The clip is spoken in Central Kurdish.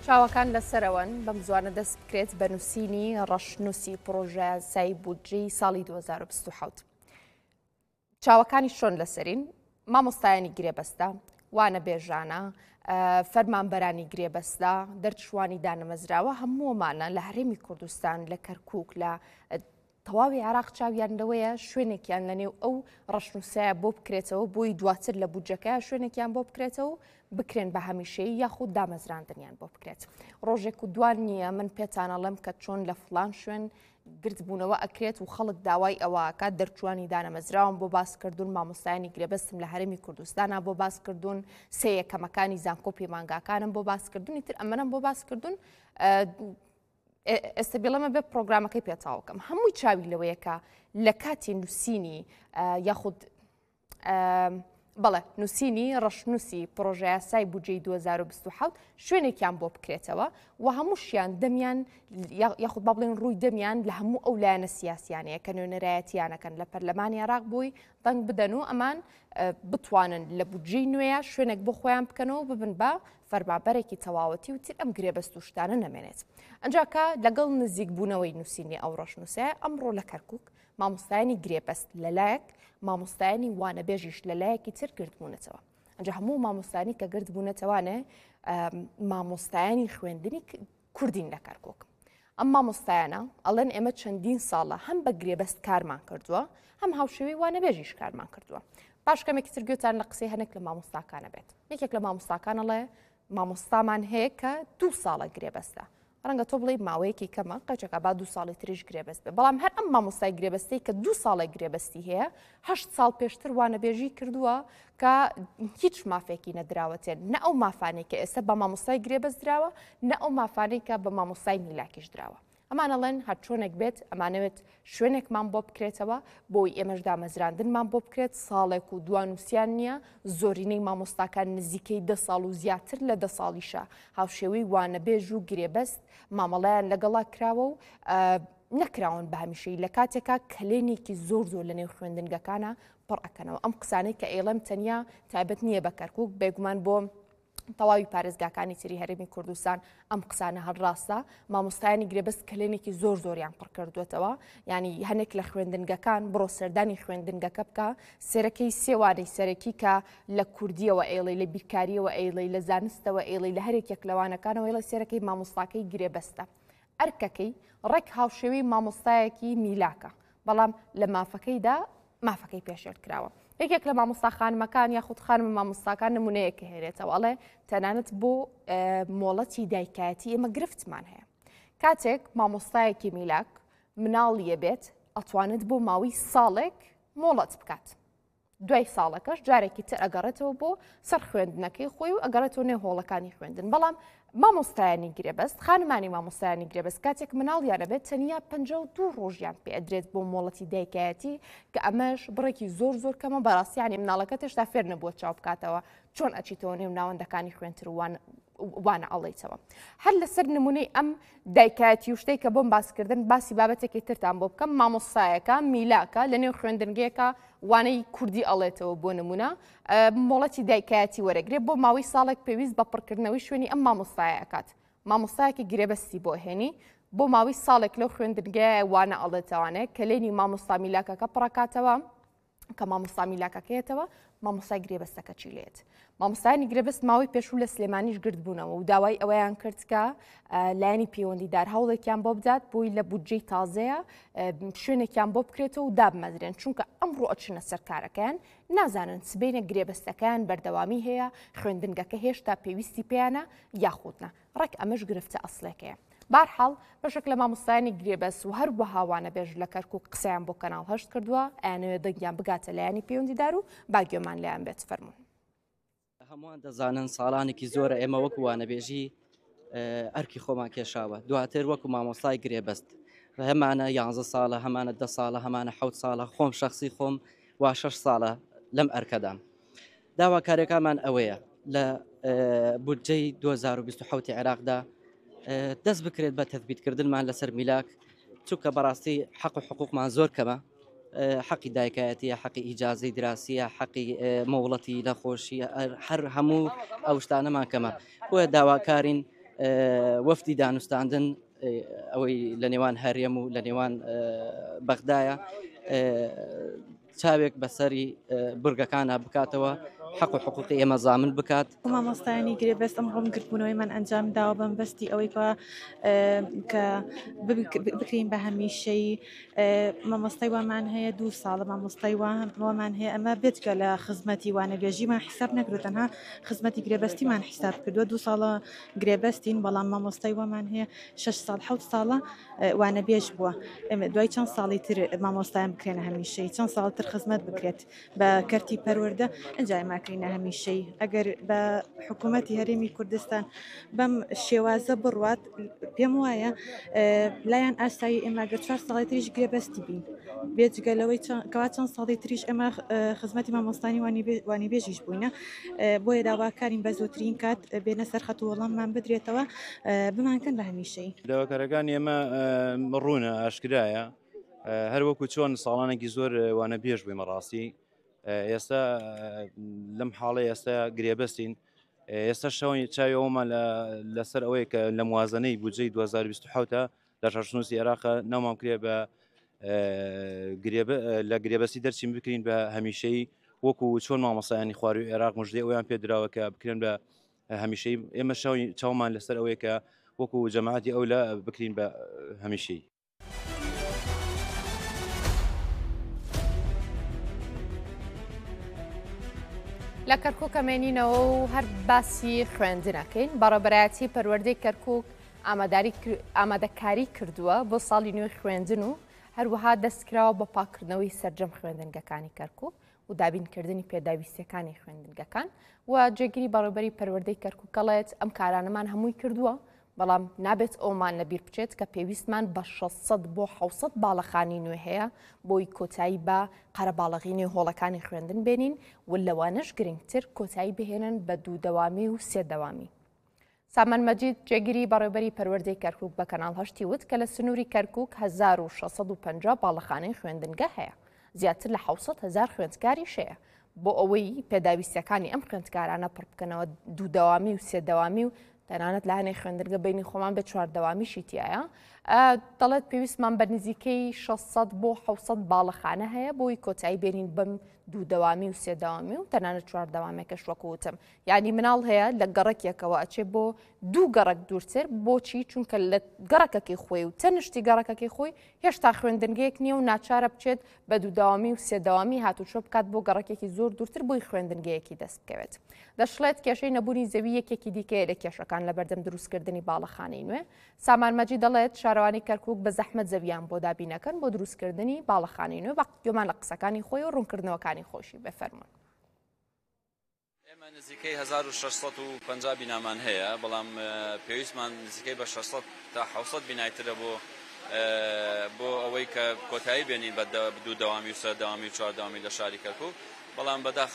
چاوەکان لەسەرەوەن بەم زوانە دەست بکرێت بە نووسینی ڕەشنووسی پرۆژە یاسای بودجەی ساڵی 2027. چاوەکانی شۆن لەسەرین مامۆستایانی گرێبەستە، وانە بێژانە، فەرمانبەرانی گرێبەستە، دەرچوانی دانەمەزراوە هەمووەمانە لە هەرێمی کوردستان لە کەرکووک لە تەواوی عراق چاویان لەوەیە شوێنێکیان لەنێو ئەو ڕەشنووسایە بۆ بکرێتەوە بۆی دواتر لە بودجەکە شوێنێکیان بۆ بکرێتەوە بکرێن بە هەمیشەیی یاخود دامەزراندنیان بۆ بکرێت. ڕۆژێک و دوان نییە من پێتانەڵێم کە چۆن لە فڵان شوێن گرتبوونەوە ئەکرێت و خەڵک داوای ئەوەکە دەرچوانی دانەمەزراوم بۆ باسکردون مامۆستایانی گرێبەستم لە هەرێمی کوردستانە بۆ باسکردون سێ یەکەمەکانی زانکۆپی مانگاکانم بۆ باسکردنی تر ئەمەم بۆ باسکردون ئێستا بێڵەمە بێ پرۆگرامەکەی پێچاوکەم هەمووی چاوی لەوەیەکە لە کاتی نووسینی یاخود بەڵێ نووسینی ڕەشنووسی پرۆژە یاسای بودجەی 2027 شوێنێکیان بۆ بکرێتەوە و هەمووشیان دەمیان یاخود با بڵێن ڕووی دەمیان لە هەموو ئەو لایەنە سیاسیانەیە کە نوێنەرایەتیانەکەن لە پەرلەمانی عێراق بووی دەنگ بدەن و ئەمان بتوانن لە بودجەی نوێیە شوێنێک بۆ خۆیان بکەنەوە ببن بە فەرمانبەرێکی تەواوەتی و تر ئەم گرێبەست و شتانە نەمێنێت. ئەنجاکە لەگەڵ نزیک بوونەوەی نووسینی ئەو ڕەشنووسەیە ئەمڕۆ لە کەرکووک مامۆستایانی گرێبەست لەلایەک مامۆستایانی وانەبێژیش لەلایەکی تر گرتبوونەتەوە. ئەنجا هەموو مامۆستانی کە گرتبوونەتەوانێ مامۆستایانی خوێندنی کوردین لە کەرکووک. ئەم مامۆستایانە ئەڵێن ئێمە چەندین ساڵە هەم بە گرێبەست کارمان کردووە هەم هاوشێوەی وانەبێژیش کارمان کردووە. باش کەمێکی تر گوێتان لە قسەی هەنێک لە مامۆستاکانە بێت. یەکێک لە مامۆستاکانەڵێ مامۆستامان هەیە کە 2 ساڵە گرێبەستە. ڕەنگە تۆ بڵێ ماوەیەکی کەمە قەچەکە با 2 ساڵی تریش گرێبەست بێ بەڵام هەر ئەم مامۆستای گرێبەستی کە 2 ساڵی گرێبەستی هەیە 8 ساڵ پێشتر وانەبێژی کردووە کە هیچ مافێکی نەدراوەتێن نە ئەو مافانەی کە ئێستا بە مامۆستای گرێبەست درراوە نە ئەو مافانەی کە بە مامۆستای میلاکیش درراوە. ئەمانەڵێن هەر چۆنێک بێت ئەمانەوێت شوێنێکمان بۆ بکرێتەوە بۆی ئێمەش دامەزراندنمان بۆ بکرێت ساڵێک و دوانوسیان نییە زۆرینەی مامۆستاکان نزیکەی 10 ساڵ و زیاتر لە 10 ساڵیشە هاوشێوەی وانەبێژ و گرێبەست مامەڵەیان لەگەڵا کراوە و نەکراون بە هەمیشەی لە کاتێکا کلێنێکی زۆر لە نێو خوێندنگەکانە پڕ ئەکەنەوە. ئەم قسانەی کە ئێڵەم تەنیا تایبەت نییە بە کەرکووک بێگومان بۆ تەواوی پارێزگاکانی تری هەرێمی کوردستان ئەم قسانە هەڕاستە مامۆستایانی گرێبەست کلێنێکی زۆریان پڕ کردوێتەوە ینی هەنێک لە خوێندنگەکان بڕۆ سەردانی خوێندنگەکە بکە سەرەکەی سێوانەی سەرەکی کە لە کوردیەوە ئێڵی لە بیرکاریەوە ئێڵی لە زانستەوە ئێڵی لە هەرێکێک لەوانەکانەوە لە سێرەکەی مامۆستاکەی گرێبەستە ئەرکەکەی ڕێک هاوشێوی مامۆستایەکی میلاکە بەڵام لە مافەکەیدا مافەکەی پێشێت کراوە. یەکێک لە مامۆستا خانمەکان یاخود خانمە مامۆستاکان نمونەیەکە هێنێتەوە ئەڵێ تەنانەت بۆ مۆڵەتی دایکایەتی ئێمە گرفتمان هەیە. کاتێک مامۆستایەکی میلاک مناڵیە بێت ئەتوانێت بۆ ماوەی ساڵێک مۆڵەت بکات. دوای ساڵەکەش جارێکی تر ئەگەڕێتەوە بۆ سەر خوێندنەکەی خۆی و ئەگەڕێتەوە نێو هۆڵەکانی خوێندن. بەڵام مامۆستایانی گرێبەست خانمانی مامۆستایانی گرێبەست کاتێک مناڵیانە بێت تەنیا 52 ڕۆژیان پێ ئەدرێت بۆ مۆڵەتی دایکایەتی کە ئەمەش بڕێکی زۆر کەمە بەڕاستیانی مناڵەکە هێشتا فێر نەبووە چاو بکاتەوە چۆن ئەچیتەوە نێو ناوەندەکانی خوێنتر وانە ئەڵێیتەوە. هەر لەسەر نمونەی ئەم دایکایەتی و شتەی کە بۆم باسکردن باسی بابەتێکی ترتان بۆ بکەم مامۆستایەکە میلاکە لە نێو خوێندنگەیەکە وانەی کوردی ئەڵێتەوە بۆ نمونە مۆڵەتی دایکایەتی وەرەگرێت بۆ ماوەی ساڵێک پێویست بە پڕکردنەوەی شوێنی ئەم مامۆستایە ئەکات. مامۆستایەکی گرێبەستی بۆ هێنی بۆ ماوەی ساڵێک لەو خوێندنگەیە وانە ئەڵێتەوانێت کە لێنی مامۆستا میلاکەکە پڕکاتەوە کە مامۆستا میلاکەکەیەتەوە مامۆستای گرێبەستەکە چی لێت. مامۆستایانی گرێبەست ماوەی پێشوو لە سلێمانیش گرت بوونەوە و داوای ئەوەیان کرد کە لایەنی پەیوەندیدار هەوڵێکیان بۆ بدات بۆی لە بودجەی تازەیە شوێنێکیان بۆ بکرێتەوە و دابمەزرێن چونکە ئەمڕۆ ئەچنە سەر کارەکەیان نازانن سبەینە گرێبەستەکان بەردەوامی هەیە خوێندنگەکە هێشتا پێویستی پێیانە یاخودنە ڕێک ئەمەش گرفتە ئەسڵێکەیە. بارحاڵ بەشێک لە مامۆستایانی گرێبەست و هەروەها وانەبێژ لە کەرکووک قسەیان بۆ کەناڵ هەشت کردووە ئەیانەوێت دەنگیان بگاتە لایەنی پەیوەندیدار و باگوێمان لایەن بێت فەرموون. هەمووان دەزانن ساڵانێکی زۆرە ئێمە وەکو وانەبێژی ئەرکی خۆمان کێشاوە دواتر وەکو مامۆستای گرێبەست هەمانە 11 ساڵە هەمانە 10 ساڵە هەمانە 7 ساڵە خۆم شخصی خۆم وا 6 ساڵە لەم ئەرکەدام. داواکاریەکانمان ئەوەیە لە بودجەی 2027 عێراقدا دەست بکرێت بە تەثبیتکردنمان لەسەر میلاک چونکە بەڕاستی حەق و حقوقمان زۆر کەمە حەقی دایکایەتیە حەقی ئیجازەی دراسیە حەقی مۆڵەتی نەخۆشیە هەر هەموو ئەو شتانەمان کەمە بۆیە داواکارین وەفتی دانوستاندن ئەوەی لە نێوان هەرێم و لە نێوان بەغدایە چاوێک بەسەری برگەکانە بکاتەوە حق و حقوقی ئێمە زامن بکات. مامۆستایانی گرێبەست ئەم ڕوونکردبوونەوەی من ئەنجام داوە بەمبەستی ئەوەی کە بکرین بە هەمیشەی مامۆستای وامان هەیە 2 ساڵە مامۆستای وامان هەیە ئەمە بێتگە لە خزمەتی وانەبێژیمان حساب نەکرێت تەنها خزمەتی گرێبەستیمان حساب کردووە 2 ساڵە گرێبەستین بەڵام مامۆستای وامان هەیە 6 ساڵ 7 ساڵە وانەبێژ بووە ئێمە دوای چەند ساڵی تر مامۆستایان بکرێنە هەمیشەی چەند ساڵتر خزمەت بکرێت بە کەرتی پەروەردە ئەنجای ماکرینە هەمیشەی ئەگەر بە حکوومەتی هەرێمی کوردستان بەم شێوازە بڕوات پێم وایە لایەن ئاسایی ئێماگە 4 ساڵی تریش گرێبەستی بین بێجگەلەوەی کەوا چەند ساڵی تریش ئەمە خزمەتی مامۆستانی وانیبێژیش بووینە بۆیە داواکارین بە زووترین کات بێنە سەر خەت و وەڵاممان بدرێتەوە بمانکەن بە هەمیشەی داواکارەکانی ئێمە ڕوونە ئاشکرایە هەر وەکو چۆن ساڵانێکی زۆر وانەبێژ بوویمە ڕاستی ئێستا لەم حاڵی ئێستا گرێبەستین ئێستا شەوی چاویەوەمان لەسەر ئەوەیە کە لە موازنەی بودجەی 2027 لە شەڕنووسی عێراقە ناومان کرێ بە لە گرێبەستی دەرچین بکرین بە هەمیشەی وەکو چۆن مامۆستایانی خواروی عێراق مژدەی ئەویان پێدراوە کە بکرێن بە هەمیشەی ئێمە شەوی چاومان لەسەر ئەوەیە کە وەکو جەماعەتی ئەو لە بکرین بە هەمیشەی. لە کەرکووک ئەمێنینەوە و هەر باسی خوێندنەکەین بەڕێبەرایەتی پەروەردەی کەرکووک ئامادەکاری کردووە بۆ ساڵی نوێی خوێندن و هەروەها دەستکراوە بە پاکردنەوەی سەرجەم خوێندنگەکانی کەرکووک و دابینکردنی پێداویستیەکانی خوێندنگەکان و جێگیری بەڕێبەری پەروەردەی کەرکووکەڵێت ئەم کارانەمان هەمووی کردووە بەڵام نابێت ئەومان لەبیر بچێت کە پێویستمان بە 600 بۆ 700 باڵەخانی نوێ هەیە بۆی کۆتایی بە قەرەباڵغی نوێ هۆڵەکانی خوێندن بێنین و لەوانەش گرنگتر کۆتایی بهێنن بە 2 دەوامی و 3 دەوامی. سامان مەجید جێگیری بەڕێبەری پەروەردەی کەرکووک بە کەناڵ هەشتی وت کە لە سنووری کەرکووک 1650 باڵەخانەی خوێندنگە هەیە زیاتر لە 700,000 خوێندکاری شەیە بۆ ئەوەی پێداویستیەکانی ئەم خوێندکارانە پڕ بکەنەوە 2 دەوامی و 3 دەوامی و تەنانەت لە هەنێک خوێندنگە بینی خۆمان بێت 4 دەوامیشی تایە دەڵێت پێویستمان بە نزیکەی 600 بۆ 700 باڵەخانە هەیە بۆی کۆتایی بێنین بەم 2 دەوامی و 3 دەوامی و تەنانەت 4 دەوامێکەش وەکو وتم یعنی مناڵ هەیە لە گەڕێکێکەوە ئەچێ بۆ 2 گەڕک دوورتر بۆچی چونکە لە گەڕەکەکی خۆی و تەنشتی گەڕەکەکی خۆی هێشتا خوێندنگەیەک نییە و ناچارە بچێت بە 2 دەوامی و 3 دەوامی هاتوچۆ بکات بۆ گەڕەکێکی زۆر دوورتر بۆی خوێندنگەیەکی دەست بکەوێت دەشڵێت کێشەی نەبوونی زەوی یەکێکی دیکەیە لە کێشەکان لە بەردەم دروستکردنی باڵەخانەی نوێ سامان مەجید دەڵێت شارەوانی کەرکووک بە زەحمەت زەویان بۆ دابینەکەن بۆ دروستکردنی باڵەخانەی نوێ گوێمان لە قسەکانی خۆی و ڕوونکردنەوەکانی خۆشی بفەرمون. ئێمە نزیکەی 1650 بینامان هەیە بەڵام پێویستمان نزیکەی بە 600 تا 700 بینایترە بۆ ئەوەی کە کۆتایی بێنین بە 2 دەوامی و 3 دەوامی و 4 دەوامی لە شاری کەرکووک بەڵام بەداخ